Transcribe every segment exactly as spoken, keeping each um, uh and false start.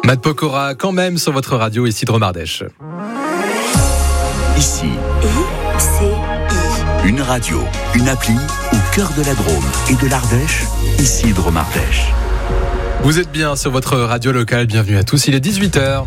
Matt Pokora, quand même, sur votre radio, ici de Dromardèche. Ici, I C I. une radio, une appli au cœur de la Drôme et de l'Ardèche, ici Dromardèche. Vous êtes bien sur votre radio locale, bienvenue à tous, il est dix-huit heures.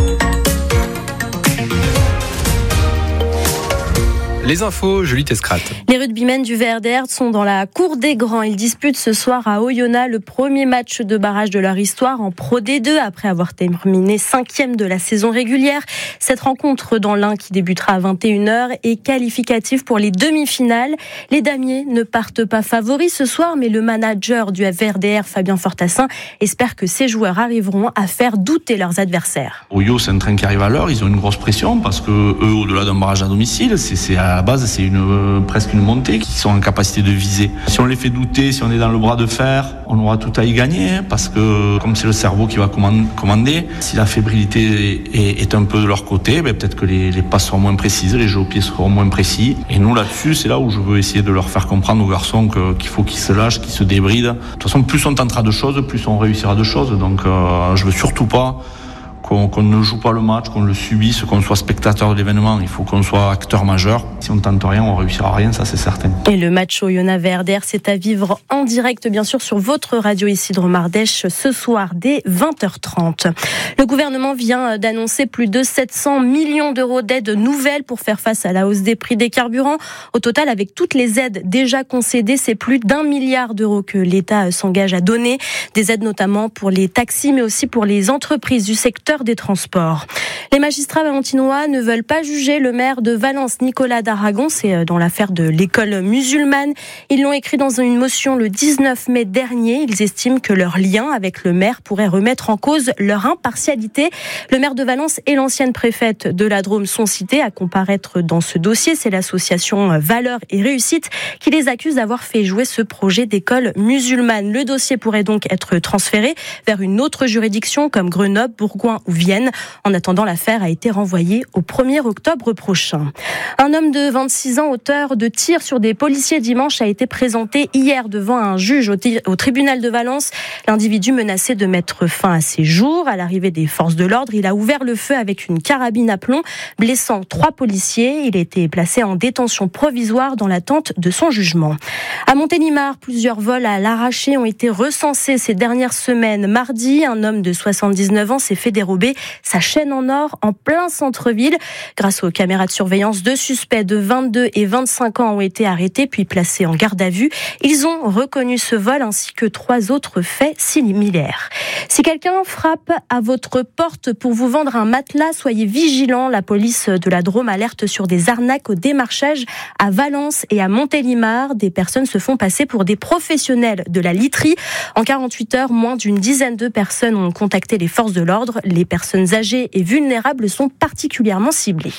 Les infos, Julie Tescrat. Les rugbymen du V R D R sont dans la cour des grands. Ils disputent ce soir à Oyonnax le premier match de barrage de leur histoire en Pro D deux après avoir terminé cinquième de la saison régulière. Cette rencontre dans l'Ain qui débutera à vingt et une heures est qualificative pour les demi-finales. Les damiers ne partent pas favoris ce soir, mais le manager du V R D R, Fabien Fortassin, espère que ses joueurs arriveront à faire douter leurs adversaires. Oyo, c'est un train qui arrive à l'heure, ils ont une grosse pression parce que eux, au-delà d'un barrage à domicile, c'est, c'est à la base, c'est une, euh, presque une montée qu'ils sont en capacité de viser. Si on les fait douter, si on est dans le bras de fer, on aura tout à y gagner parce que comme c'est le cerveau qui va commander, si la fébrilité est, est un peu de leur côté, ben peut-être que les, les passes seront moins précises, les jeux au pied seront moins précis. Et nous, là-dessus, c'est là où je veux essayer de leur faire comprendre aux garçons que, qu'il faut qu'ils se lâchent, qu'ils se débrident. De toute façon, plus on tentera de choses, plus on réussira de choses. Donc, euh, je veux surtout pas Qu'on, qu'on ne joue pas le match, qu'on le subisse, qu'on soit spectateur de l'événement. Il faut qu'on soit acteur majeur. Si on ne tente rien, on ne réussira rien, ça c'est certain. Et le match Oyonnax-V R D R, c'est à vivre en direct, bien sûr, sur votre radio ici de Dromardèche, ce soir dès vingt heures trente. Le gouvernement vient d'annoncer plus de sept cents millions d'euros d'aides nouvelles pour faire face à la hausse des prix des carburants. Au total, avec toutes les aides déjà concédées, c'est plus d'un milliard d'euros que l'État s'engage à donner. Des aides notamment pour les taxis, mais aussi pour les entreprises du secteur des transports. Les magistrats valentinois ne veulent pas juger le maire de Valence, Nicolas d'Aragon. C'est dans l'affaire de l'école musulmane. Ils l'ont écrit dans une motion le dix-neuf mai dernier. Ils estiment que leur lien avec le maire pourrait remettre en cause leur impartialité. Le maire de Valence et l'ancienne préfète de la Drôme sont cités à comparaître dans ce dossier. C'est l'association Valeurs et Réussite qui les accuse d'avoir fait jouer ce projet d'école musulmane. Le dossier pourrait donc être transféré vers une autre juridiction comme Grenoble, Bourgoin ou Vienne. En attendant, l'affaire a été renvoyée au premier octobre prochain. Un homme de vingt-six ans, auteur de tirs sur des policiers dimanche, a été présenté hier devant un juge au, t- au tribunal de Valence. L'individu menaçait de mettre fin à ses jours. À l'arrivée des forces de l'ordre, il a ouvert le feu avec une carabine à plomb, blessant trois policiers. Il a été placé en détention provisoire dans l'attente de son jugement. À Montélimar, plusieurs vols à l'arraché ont été recensés ces dernières semaines. Mardi, un homme de soixante-dix-neuf ans s'est fait dérober sa chaîne en or en plein centre-ville. Grâce aux caméras de surveillance, deux suspects de vingt-deux et vingt-cinq ans ont été arrêtés puis placés en garde à vue. Ils ont reconnu ce vol ainsi que trois autres faits similaires. Si quelqu'un frappe à votre porte pour vous vendre un matelas, soyez vigilants. La police de la Drôme alerte sur des arnaques au démarchage à Valence et à Montélimar. Des personnes se font passer pour des professionnels de la literie. En quarante-huit heures, moins d'une dizaine de personnes ont contacté les forces de l'ordre. Les personnes âgées et vulnérables sont particulièrement ciblées.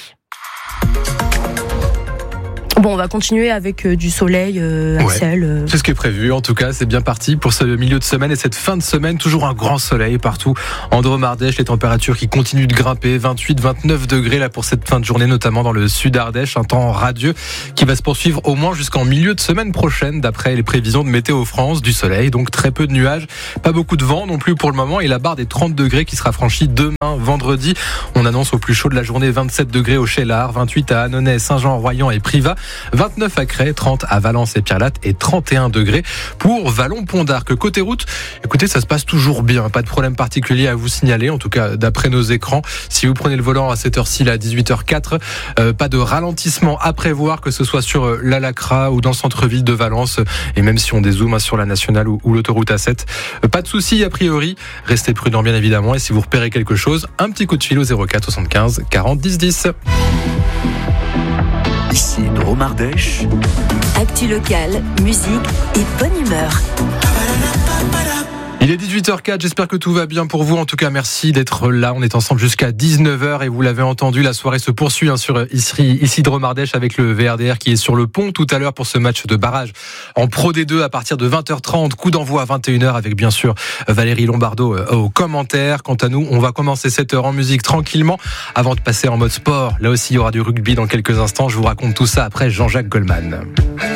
Bon, on va continuer avec euh, du soleil, euh, Axel. Ouais, euh... c'est ce qui est prévu. En tout cas, c'est bien parti pour ce milieu de semaine et cette fin de semaine. Toujours un grand soleil partout en Dromardèche. Les températures qui continuent de grimper. vingt-huit, vingt-neuf degrés là pour cette fin de journée, notamment dans le sud Ardèche. Un temps radieux qui va se poursuivre au moins jusqu'en milieu de semaine prochaine, d'après les prévisions de Météo France. Du soleil, donc très peu de nuages. Pas beaucoup de vent non plus pour le moment. Et la barre des trente degrés qui sera franchie demain, vendredi. On annonce au plus chaud de la journée vingt-sept degrés au Cheylard, vingt-huit à Annonay, Saint-Jean-Royan et Privas. vingt-neuf à Crest, trente à Valence et Pierrelatte et trente et un degrés pour Vallon-Pont d'Arc. Côté route, écoutez, ça se passe toujours bien. Pas de problème particulier à vous signaler, en tout cas d'après nos écrans. Si vous prenez le volant à cette heure-ci, là, à dix-huit heures quatre, euh, pas de ralentissement à prévoir, que ce soit sur euh, l'Alacra ou dans le centre-ville de Valence. Et même si on dézoome hein, sur la nationale ou, ou l'autoroute A sept, euh, pas de soucis a priori. Restez prudents bien évidemment. Et si vous repérez quelque chose, un petit coup de fil au zéro quatre soixante-quinze quarante dix dix. Ici Dromardèche. Actu locale, musique et bonne humeur. Il est dix-huit heures quatre, j'espère que tout va bien pour vous. En tout cas, merci d'être là. On est ensemble jusqu'à dix-neuf heures et vous l'avez entendu, la soirée se poursuit hein, sur ici, ici Dromardèche avec le V R D R qui est sur le pont tout à l'heure pour ce match de barrage en Pro D deux à partir de vingt heures trente. Coup d'envoi à vingt et une heures avec bien sûr Valérie Lombardo euh, aux commentaires. Quant à nous, on va commencer cette heure en musique tranquillement avant de passer en mode sport. Là aussi, il y aura du rugby dans quelques instants. Je vous raconte tout ça après Jean-Jacques Goldman.